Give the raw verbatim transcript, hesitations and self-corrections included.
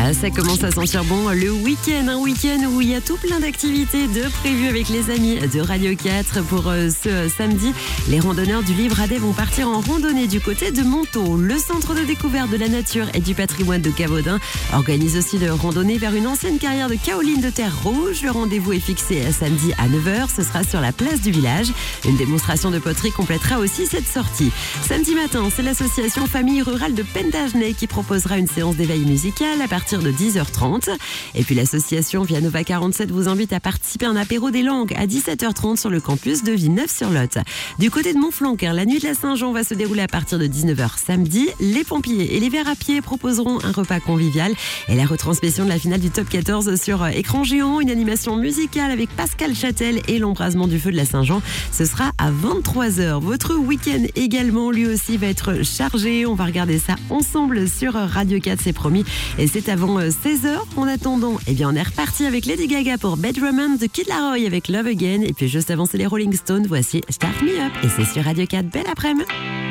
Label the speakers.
Speaker 1: Ah, ça commence à sentir bon le week-end, un week-end où il y a tout plein d'activités de prévues avec les amis de Radio quatre pour euh, ce samedi. Les randonneurs du Livre Adet vont partir en randonnée du côté de Montaut. Le centre de découverte de la nature et du patrimoine de Cavodin organise aussi le randonnée vers une ancienne carrière de kaolin de terre rouge. Le rendez-vous est fixé à samedi à neuf heures. Ce sera sur la place du village. Une démonstration de poterie complétera aussi cette sortie. Samedi matin, c'est l'association Famille Rurale de Pendagenais qui proposera une séance d'éveil musical à partir de dix heures trente. Et puis l'association Vianova quarante-sept vous invite à participer à un apéro des langues à dix-sept heures trente sur le campus de Villeneuve-sur-Lot. Du côté de Montflanquer, la nuit de la Saint-Jean va se dérouler à partir de dix-neuf heures samedi. Les pompiers et les verts à pied proposeront un repas convivial et la retransmission de la finale du top quatorze sur écran géant, une animation musicale avec Pascal Châtel et l'embrasement du feu de la Saint-Jean. Ce sera à vingt-trois heures. Votre week-end également, lui aussi, va être chargé. On va regarder ça ensemble sur Radio quatre, c'est promis. Et c'est avant seize heures. En attendant, eh bien, on est reparti avec Lady Gaga pour Bad Romance, de Kid Laroi avec Love Again. Et puis juste avant, c'est les Rolling Stones. Voici Start Me Up. Et c'est sur Radio quatre. Belle après-midi.